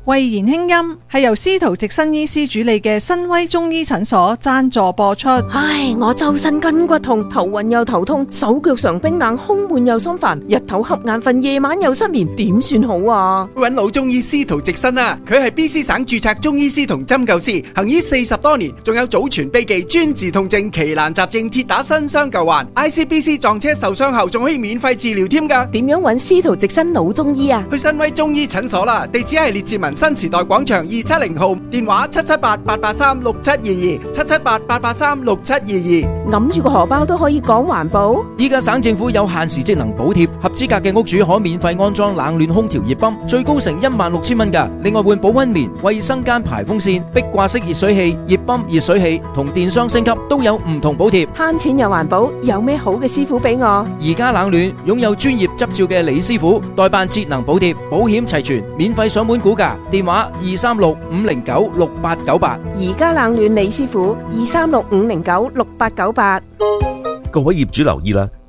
慧言輕音係由司徒直新醫師主理嘅新威中醫診所贊助播出。 唉，我周身筋骨痛，頭暈又頭痛，手腳常冰冷，胸悶又心煩，日頭瞌眼瞓，夜晚又失眠，點算好啊？ 揾老中醫司徒直新啊，佢係 BC 省註冊中醫師同針灸師，行醫40多年，仲有祖傳秘技專治痛症、奇難雜症，鐵打新傷舊患。ICBC 撞車受傷後仲可以免費治療添㗎。 點樣揾司徒直新老中醫啊？ 去新威中醫診所啦，地址係列治文新時代廣場270號，電話778-883-6722，778-883-6722。 揞住個荷包都可以講環保。 依家省政府有限時職能補貼，合資格嘅屋主可免費安裝冷暖空調熱泵，最高成16,000蚊㗎。另外換保溫棉、衛生間排風扇、壁掛式熱水器、熱泵、熱水器同電箱升級都有唔同補貼， 慳錢又環保，有咩好嘅師傅俾我？ 而家冷暖擁有專業執照嘅李師傅代辦節能補貼，保險齊全，免費上門估價，電話236-509-6898。 而家冷暖李師傅236-509-6898。 各位業主留意啦，